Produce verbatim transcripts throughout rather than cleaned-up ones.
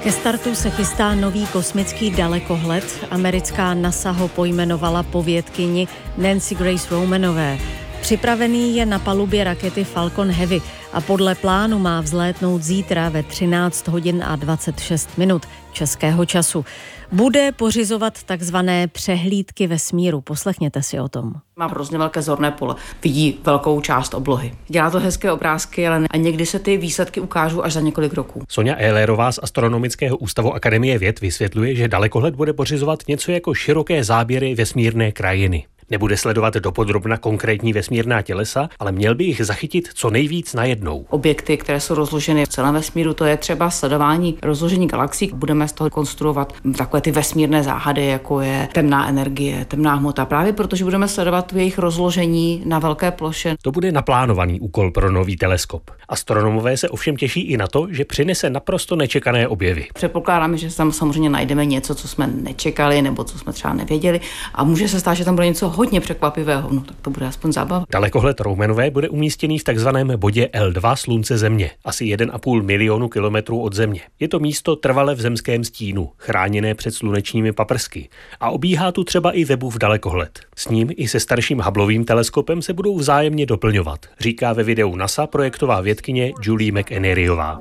Ke startu se chystá nový kosmický dalekohled. Americká NASA ho pojmenovala po vědkyni Nancy Grace Romanové. Připravený je na palubě rakety Falcon Heavy a podle plánu má vzlétnout zítra ve třináct hodin a dvacet šest minut českého času. Bude pořizovat takzvané přehlídky vesmíru. Poslechněte si o tom. Má hrozně velké zorné pole, vidí velkou část oblohy. Dělá to hezké obrázky, ale a někdy se ty výsledky ukážou až za několik roků. Sonja Ehlerová z Astronomického ústavu Akademie věd vysvětluje, že dalekohled bude pořizovat něco jako široké záběry vesmírné krajiny. Nebude sledovat dopodrobna konkrétní vesmírná tělesa, ale měl by jich zachytit co nejvíc najednou. Objekty, které jsou rozloženy v celém vesmíru, to je třeba sledování rozložení galaxií. Budeme z toho konstruovat takové ty vesmírné záhady, jako je temná energie, temná hmota, právě protože budeme sledovat jejich rozložení na velké ploše. To bude naplánovaný úkol pro nový teleskop. Astronomové se ovšem těší i na to, že přinese naprosto nečekané objevy. Předpokládáme, že tam samozřejmě najdeme něco, co jsme nečekali nebo co jsme třeba nevěděli, a může se stát, že tam bude něco hodně překvapivého, no tak to bude aspoň zábava. Dalekohled Romanové bude umístěný v takzvaném bodě L dva Slunce Země, asi jeden a půl milionu kilometrů od Země. Je to místo trvale v zemském stínu, chráněné před slunečními paprsky, a obíhá tu třeba i Webův dalekohled. S ním i se starším Hubbleovým teleskopem se budou vzájemně doplňovat, říká ve videu NASA projektová vědkyně Julie McEneryová.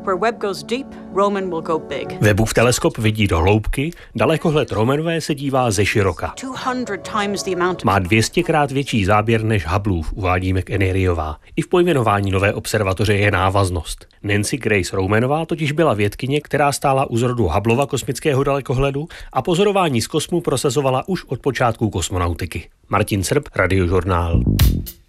Webův teleskop vidí do hloubky, dalekohled Romanové se dívá ze široka. Má dvě stěkrát větší záběr než Hubbleův, uvádí McEneryová. I v pojmenování nové observatoře je návaznost. Nancy Grace Romanová totiž byla vědkyně, která stála u zrodu Hubbleova kosmického dalekohledu a pozorování z kosmu prosazovala už od počátku kosmonautiky. Martin Srb, Radiožurnál.